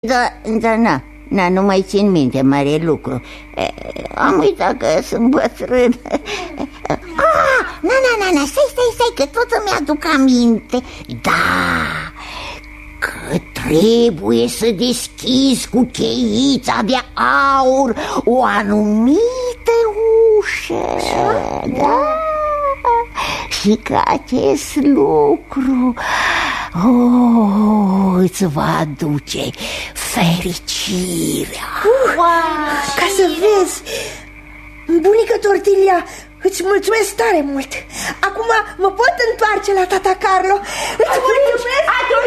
Da, nu mai țin minte mare lucru. Am uitat că sunt bătrân. Na, stai, că tot îmi aduc aminte. Da, că trebuie să deschizi cu cheița de aur o anumită ușă. Da, și că acest lucru îți va aduce fericirea. Ca să vezi, bunică Tortilia, îți mulțumesc tare mult. Acum mă pot întoarce la tata Carlo. Îți mulțumesc.